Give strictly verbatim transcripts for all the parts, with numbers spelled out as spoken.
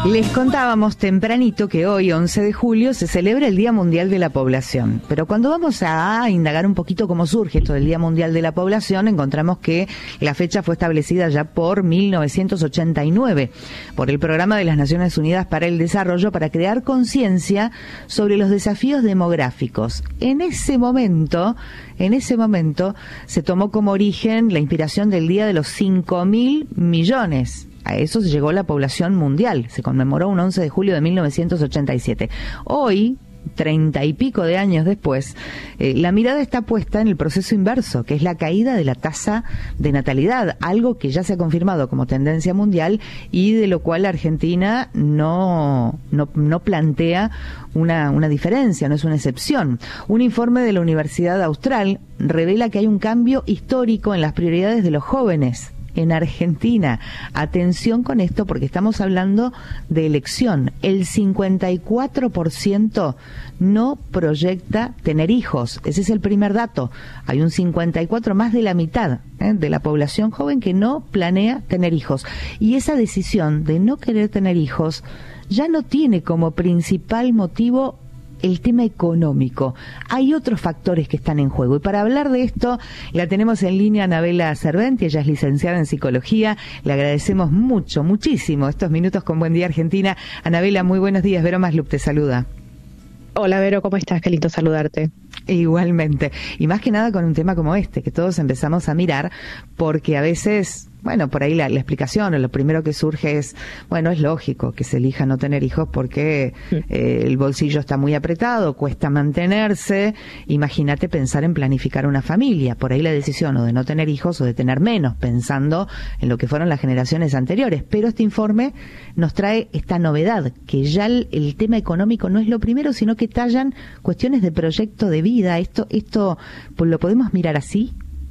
Les contábamos tempranito que hoy, once de julio, se celebra el Día Mundial de la Población. Pero cuando vamos a indagar un poquito cómo surge esto del Día Mundial de la Población, encontramos que la fecha fue establecida ya por mil novecientos ochenta y nueve por el Programa de las Naciones Unidas para el Desarrollo para crear conciencia sobre los desafíos demográficos. En ese momento, en ese momento se tomó como origen la inspiración del Día de los cinco mil millones. A eso se llegó la población mundial. Se conmemoró un once de julio de mil novecientos ochenta y siete. Hoy, treinta y pico de años después, eh, la mirada está puesta en el proceso inverso, que es la caída de la tasa de natalidad, algo que ya se ha confirmado como tendencia mundial y de lo cual Argentina no, no, no plantea una, una diferencia, no es una excepción. Un informe de la Universidad Austral revela que hay un cambio histórico en las prioridades de los jóvenes en Argentina. Atención con esto porque estamos hablando de elección. El cincuenta y cuatro por ciento no proyecta tener hijos. Ese es el primer dato. Hay un cincuenta y cuatro, más de la mitad ¿eh? de la población joven que no planea tener hijos. Y esa decisión de no querer tener hijos ya no tiene como principal motivo el tema económico. Hay otros factores que están en juego. Y para hablar de esto, la tenemos en línea Anabela Serventi. Ella es licenciada en psicología. Le agradecemos mucho, muchísimo estos minutos con Buen Día Argentina. Anabela, muy buenos días. Vero Maslup te saluda. Hola Vero, ¿cómo estás? Qué lindo saludarte. Igualmente. Y más que nada con un tema como este, que todos empezamos a mirar, porque a veces, bueno, por ahí la, la explicación o lo primero que surge es, bueno, es lógico que se elija no tener hijos porque eh, el bolsillo está muy apretado, cuesta mantenerse. Imagínate pensar en planificar una familia. Por ahí la decisión o de no tener hijos o de tener menos, pensando en lo que fueron las generaciones anteriores. Pero este informe nos trae esta novedad, que ya el, el tema económico no es lo primero, sino que tallan cuestiones de proyecto de vida. Esto, esto ¿lo podemos mirar así?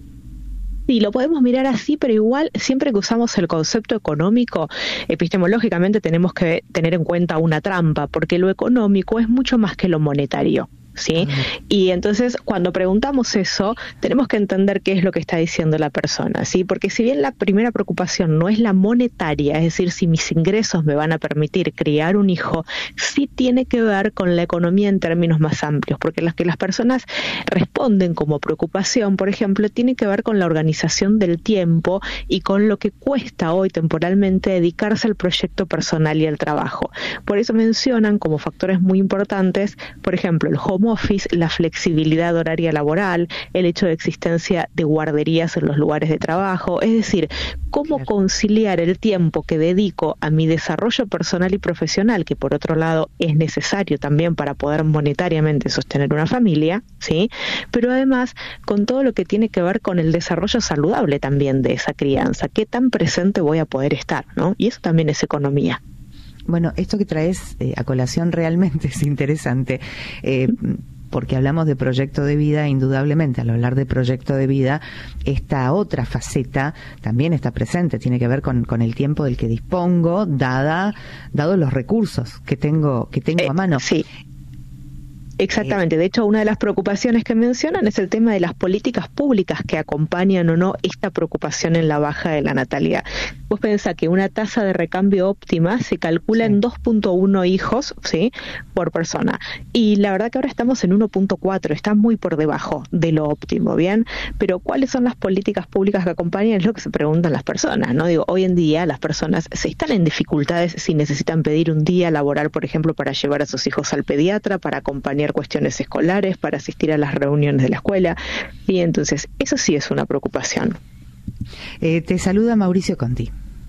Sí, lo podemos mirar así, pero igual, siempre que usamos el concepto económico, epistemológicamente tenemos que tener en cuenta una trampa, porque lo económico es mucho más que lo monetario. ¿Sí? Uh-huh. Y entonces cuando preguntamos eso tenemos que entender qué es lo que está diciendo la persona, ¿sí? Porque si bien la primera preocupación no es la monetaria, es decir, si mis ingresos me van a permitir criar un hijo, sí tiene que ver con la economía en términos más amplios, porque las que las personas responden como preocupación, por ejemplo, tiene que ver con la organización del tiempo y con lo que cuesta hoy temporalmente dedicarse al proyecto personal y al trabajo. Por eso mencionan como factores muy importantes, por ejemplo, el home office, la flexibilidad horaria laboral, el hecho de existencia de guarderías en los lugares de trabajo, es decir, cómo claro. conciliar el tiempo que dedico a mi desarrollo personal y profesional, que por otro lado es necesario también para poder monetariamente sostener una familia, ¿sí? Pero además con todo lo que tiene que ver con el desarrollo saludable también de esa crianza, qué tan presente voy a poder estar, ¿no? Y eso también es economía. Bueno, esto que traes eh, a colación realmente es interesante, eh, porque hablamos de proyecto de vida, indudablemente, al hablar de proyecto de vida, esta otra faceta también está presente, tiene que ver con, con el tiempo del que dispongo, dada, dado los recursos que tengo, que tengo eh, a mano. Sí. Exactamente. De hecho, una de las preocupaciones que mencionan es el tema de las políticas públicas que acompañan o no esta preocupación en la baja de la natalidad. Vos pensás que una tasa de recambio óptima se calcula sí. en dos punto uno hijos, ¿sí? por persona. Y la verdad que ahora estamos en uno punto cuatro, está muy por debajo de lo óptimo, ¿bien? Pero ¿cuáles son las políticas públicas que acompañan? Es lo que se preguntan las personas, ¿no? Digo, hoy en día las personas se están en dificultades si necesitan pedir un día laboral, por ejemplo, para llevar a sus hijos al pediatra, para acompañar cuestiones escolares, para asistir a las reuniones de la escuela, y entonces eso sí es una preocupación. Eh, te saluda Mauricio Conti.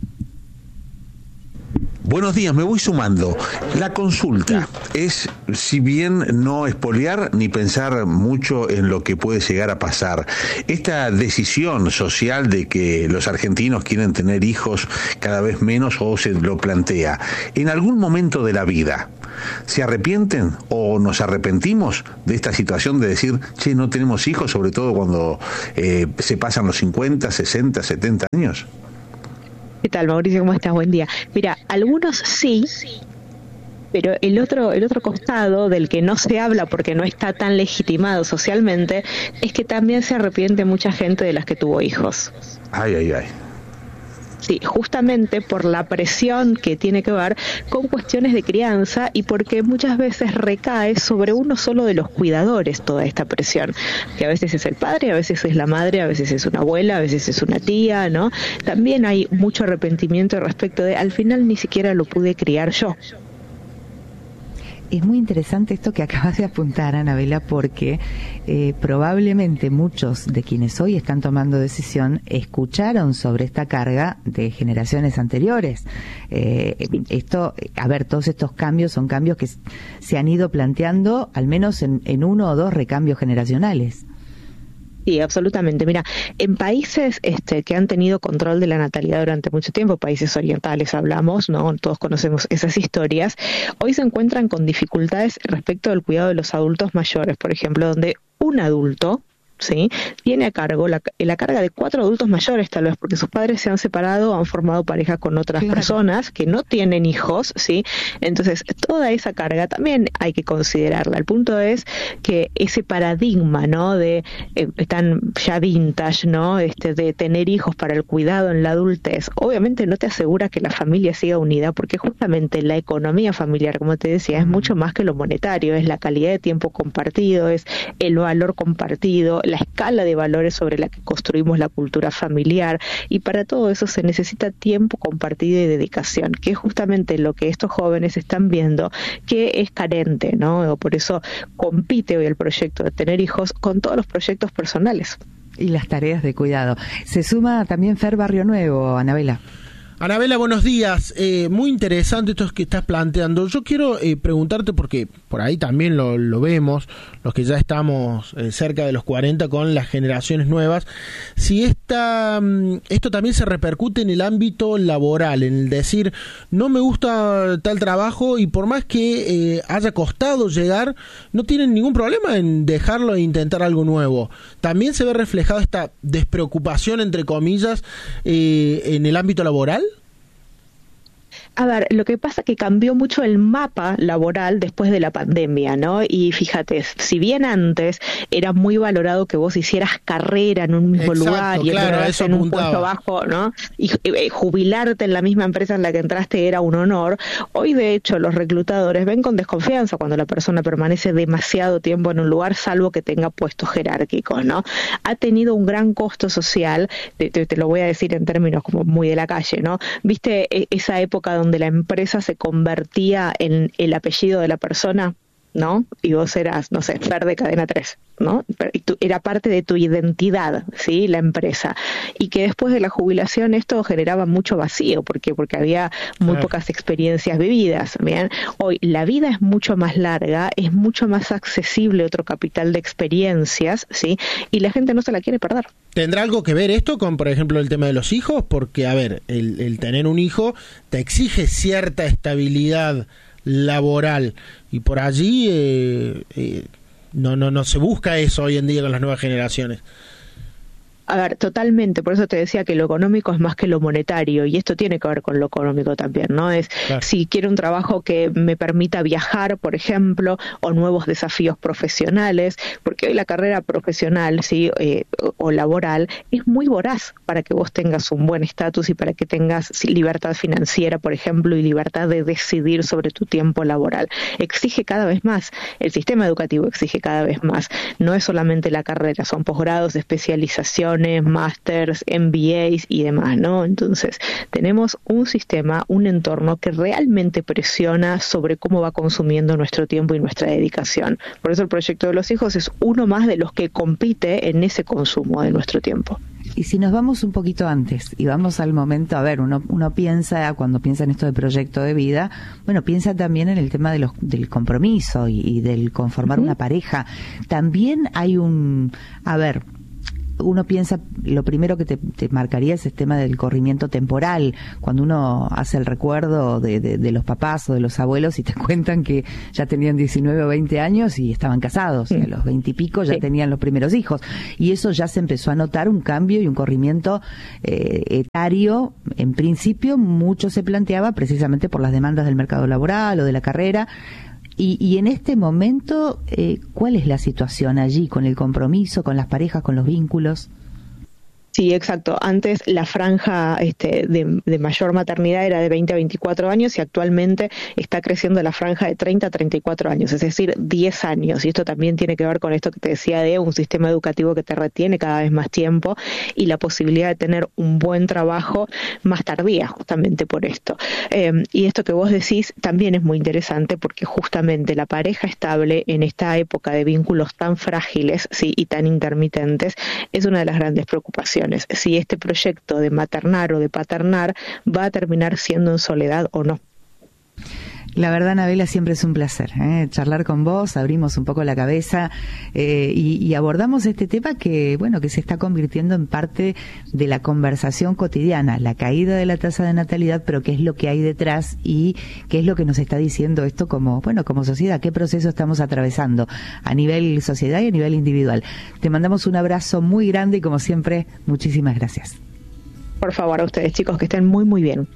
Buenos días, me voy sumando. La consulta es, si bien no espolear ni pensar mucho en lo que puede llegar a pasar, esta decisión social de que los argentinos quieren tener hijos cada vez menos o se lo plantea, en algún momento de la vida, ¿se arrepienten o nos arrepentimos de esta situación de decir, che, no tenemos hijos, sobre todo cuando eh, se pasan los cincuenta, sesenta, setenta años? ¿Qué tal, Mauricio? ¿Cómo estás? Buen día. Mira, algunos sí, pero el otro, el otro costado del que no se habla porque no está tan legitimado socialmente es que también se arrepiente mucha gente de las que tuvo hijos. Ay, ay, ay. Sí, justamente por la presión que tiene que ver con cuestiones de crianza y porque muchas veces recae sobre uno solo de los cuidadores toda esta presión, que a veces es el padre, a veces es la madre, a veces es una abuela, a veces es una tía, ¿no? También hay mucho arrepentimiento respecto de, al final ni siquiera lo pude criar yo. Es muy interesante esto que acabas de apuntar, Anabela, porque eh, probablemente muchos de quienes hoy están tomando decisión escucharon sobre esta carga de generaciones anteriores. Eh, esto, a ver, todos estos cambios son cambios que se han ido planteando al menos en, en uno o dos recambios generacionales. Sí, absolutamente. Mira, en países este, que han tenido control de la natalidad durante mucho tiempo, países orientales hablamos, ¿no? Todos conocemos esas historias, hoy se encuentran con dificultades respecto del cuidado de los adultos mayores, por ejemplo, donde un adulto, ¿sí?, tiene a cargo la, la carga de cuatro adultos mayores, tal vez porque sus padres se han separado o han formado pareja con otras claro. personas que no tienen hijos, ¿sí? Entonces, toda esa carga también hay que considerarla. El punto es que ese paradigma, ¿no?, de eh, tan ya vintage, ¿no?, este de tener hijos para el cuidado en la adultez, obviamente no te asegura que la familia siga unida, porque justamente la economía familiar, como te decía, es mucho más que lo monetario, es la calidad de tiempo compartido, es el valor compartido, la escala de valores sobre la que construimos la cultura familiar, y para todo eso se necesita tiempo compartido y dedicación, que es justamente lo que estos jóvenes están viendo que es carente, ¿no? Por eso compite hoy el proyecto de tener hijos con todos los proyectos personales. Y las tareas de cuidado. Se suma también Fer Barrio Nuevo, Anabela. Anabela, buenos días. Eh, muy interesante esto que estás planteando. Yo quiero eh, preguntarte, porque por ahí también lo, lo vemos, los que ya estamos eh, cerca de los cuarenta con las generaciones nuevas, si esta, esto también se repercute en el ámbito laboral, en el decir, no me gusta tal trabajo y por más que eh, haya costado llegar, no tienen ningún problema en dejarlo e intentar algo nuevo. ¿También se ve reflejado esta despreocupación, entre comillas, eh, en el ámbito laboral? A ver, lo que pasa es que cambió mucho el mapa laboral después de la pandemia, ¿no? Y fíjate, si bien antes era muy valorado que vos hicieras carrera en un mismo Exacto, lugar y claro, eso en apuntaba. un puesto bajo, ¿no? Y eh, jubilarte en la misma empresa en la que entraste era un honor. Hoy, de hecho, los reclutadores ven con desconfianza cuando la persona permanece demasiado tiempo en un lugar, salvo que tenga puestos jerárquicos, ¿no? Ha tenido un gran costo social, te, te, te lo voy a decir en términos como muy de la calle, ¿no? ¿Viste esa época donde donde la empresa se convertía en el apellido de la persona, ¿no? Y vos eras, no sé, Fer de Cadena tres, ¿no? Y tú, era parte de tu identidad, ¿sí?, la empresa. Y que después de la jubilación esto generaba mucho vacío, ¿por qué? Porque había muy claro. pocas experiencias vividas, ¿bien? Hoy la vida es mucho más larga, es mucho más accesible otro capital de experiencias, ¿sí? Y la gente no se la quiere perder. ¿Tendrá algo que ver esto con, por ejemplo, el tema de los hijos? Porque, a ver, el, el tener un hijo te exige cierta estabilidad laboral y por allí eh, eh, no, no, no se busca eso hoy en día con las nuevas generaciones. A ver, totalmente, por eso te decía que lo económico es más que lo monetario, y esto tiene que ver con lo económico también, ¿no? Es claro. Si quiero un trabajo que me permita viajar, por ejemplo, o nuevos desafíos profesionales, porque hoy la carrera profesional, sí, eh, o laboral, es muy voraz para que vos tengas un buen estatus y para que tengas libertad financiera, por ejemplo, y libertad de decidir sobre tu tiempo laboral. Exige cada vez más, el sistema educativo exige cada vez más, no es solamente la carrera, son posgrados, especialización, másters, M B As y demás, ¿no? Entonces, tenemos un sistema, un entorno que realmente presiona sobre cómo va consumiendo nuestro tiempo y nuestra dedicación. Por eso el proyecto de los hijos es uno más de los que compite en ese consumo de nuestro tiempo. Y si nos vamos un poquito antes y vamos al momento, a ver, uno uno piensa, cuando piensa en esto de proyecto de vida, bueno, piensa también en el tema de los, del compromiso y, y del conformar uh-huh. una pareja. También hay un, a ver, uno piensa, lo primero que te, te marcaría es el tema del corrimiento temporal, cuando uno hace el recuerdo de, de, de los papás o de los abuelos y te cuentan que ya tenían diecinueve o veinte años y estaban casados, sí. y a los veinte y pico ya sí. tenían los primeros hijos, y eso ya se empezó a notar un cambio y un corrimiento eh, etario. En principio mucho se planteaba precisamente por las demandas del mercado laboral o de la carrera. Y, y en este momento, eh, ¿cuál es la situación allí con el compromiso, con las parejas, con los vínculos? Sí, exacto. Antes la franja este, de, de mayor maternidad era de veinte a veinticuatro años y actualmente está creciendo la franja de treinta a treinta y cuatro años, es decir, diez años. Y esto también tiene que ver con esto que te decía de un sistema educativo que te retiene cada vez más tiempo y la posibilidad de tener un buen trabajo más tardía, justamente por esto. Eh, y esto que vos decís también es muy interesante porque justamente la pareja estable en esta época de vínculos tan frágiles, sí, y tan intermitentes es una de las grandes preocupaciones. Si este proyecto de maternar o de paternar va a terminar siendo en soledad o no. La verdad, Anabela, siempre es un placer ¿eh? charlar con vos, abrimos un poco la cabeza eh, y, y abordamos este tema que, bueno, que se está convirtiendo en parte de la conversación cotidiana, la caída de la tasa de natalidad, pero qué es lo que hay detrás y qué es lo que nos está diciendo esto como, bueno, como sociedad, qué proceso estamos atravesando a nivel sociedad y a nivel individual. Te mandamos un abrazo muy grande y, como siempre, muchísimas gracias. Por favor, a ustedes, chicos, que estén muy, muy bien.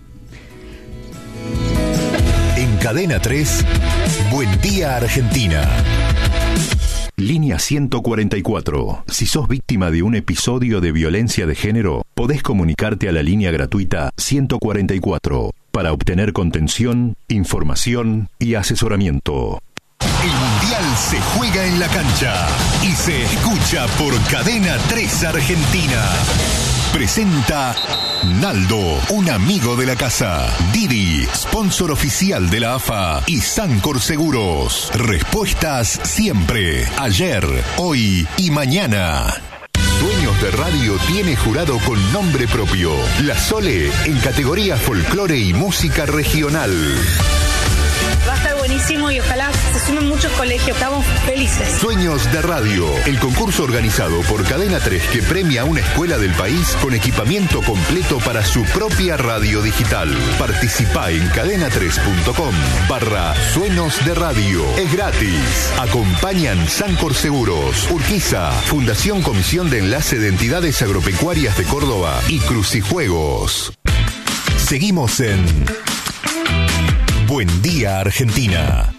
En Cadena tres, Buen Día Argentina. Línea ciento cuarenta y cuatro. Si sos víctima de un episodio de violencia de género, podés comunicarte a la línea gratuita ciento cuarenta y cuatro para obtener contención, información y asesoramiento. El Mundial se juega en la cancha y se escucha por Cadena tres Argentina. Presenta Naldo, un amigo de la casa. Didi, sponsor oficial de la A F A. Y Sancor Seguros. Respuestas siempre, ayer, hoy y mañana. Sueños de Radio tiene jurado con nombre propio. La Sole en categoría folclore y música regional. Va a estar buenísimo y ojalá se sumen muchos colegios. Estamos felices. Sueños de Radio, el concurso organizado por Cadena tres que premia a una escuela del país con equipamiento completo para su propia radio digital. Participá en cadena tres punto com barra Sueños de Radio. Es gratis. Acompañan Sancor Seguros, Urquiza, Fundación Comisión de Enlace de Entidades Agropecuarias de Córdoba y Crucijuegos. Seguimos en Buen Día Argentina.